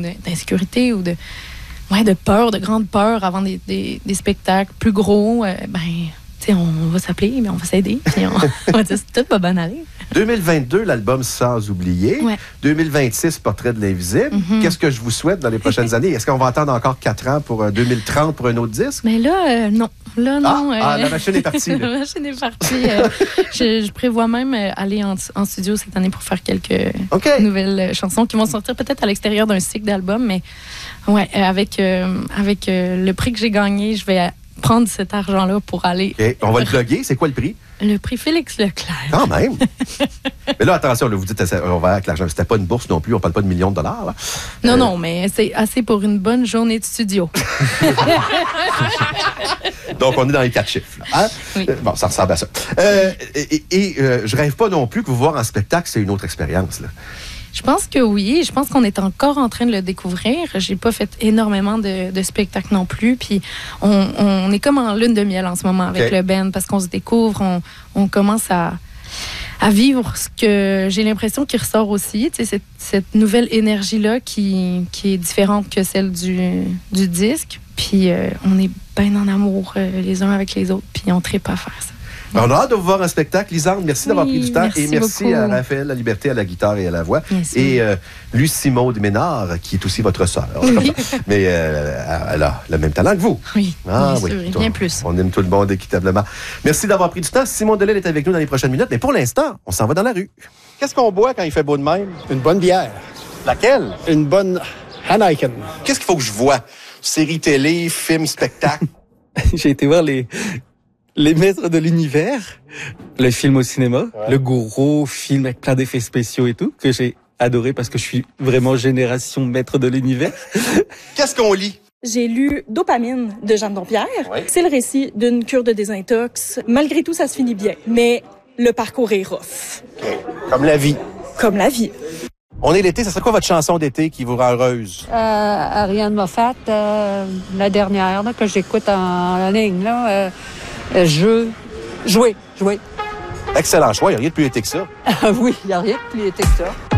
d'insécurité ou de peur, de grande peur avant des spectacles plus gros, on va s'appeler, mais on va s'aider. Puis on va dire, tout va bien aller. 2022, l'album Sans oublier. Ouais. 2026, Portrait de l'invisible. Qu'est-ce que je vous souhaite dans les prochaines années? Est-ce qu'on va attendre encore 4 ans pour 2030 pour un autre disque? Mais là, non. Là, non. La machine est partie. La machine est partie. Je prévois même aller en studio cette année pour faire quelques nouvelles chansons qui vont sortir peut-être à l'extérieur d'un cycle d'albums. Mais avec le prix que j'ai gagné, je vais prendre cet argent-là pour aller... Okay. On va le plugger. C'est quoi le prix? Le prix Félix Leclerc. Quand même! Mais là, attention, là, vous dites, on va avec l'argent. C'était pas une bourse non plus, on parle pas de millions de dollars. Là. Non, mais c'est assez pour une bonne journée de studio. Donc, on est dans les 4 chiffres. Là, hein? Oui. Bon, ça ressemble à ça. Je rêve pas non plus que vous voir en spectacle, c'est une autre expérience. Là. Je pense que oui. Je pense qu'on est encore en train de le découvrir. J'ai pas fait énormément de spectacles non plus. Puis on est comme en lune de miel en ce moment avec le band parce qu'on se découvre, on commence à vivre ce que j'ai l'impression qui ressort aussi. Tu sais, cette nouvelle énergie-là qui est différente que celle du disque. Puis on est bien en amour les uns avec les autres. Puis on tripe à faire ça. On a hâte de vous voir en spectacle. Lisande, merci d'avoir pris du temps. Merci et merci beaucoup. à Raphaël La Liberté à la guitare et à la voix. Merci. Et Lucie Maud Ménard, qui est aussi votre sœur. Oui. Mais elle a le même talent que vous. Oui, bien sûr, et bien plus. On aime tout le monde équitablement. Merci d'avoir pris du temps. Simon Delille est avec nous dans les prochaines minutes. Mais pour l'instant, on s'en va dans la rue. Qu'est-ce qu'on boit quand il fait beau de même? Une bonne bière. Laquelle? Une bonne Heineken. Qu'est-ce qu'il faut que je vois? Série télé, film, spectacle? J'ai été voir les Maîtres de l'Univers, le film au cinéma, le gros film avec plein d'effets spéciaux et tout, que j'ai adoré parce que je suis vraiment génération Maître de l'Univers. Qu'est-ce qu'on lit? J'ai lu Dopamine de Jeanne Dompierre. Oui. C'est le récit d'une cure de désintox. Malgré tout, ça se finit bien. Mais le parcours est rough. Okay. Comme la vie. Comme la vie. On est l'été, ça serait quoi votre chanson d'été qui vous rend heureuse? Ariane Moffat, la dernière là, que j'écoute en ligne, là, jouer. Excellent choix, il n'y a rien de plus été que ça. Oui, il n'y a rien de plus été que ça.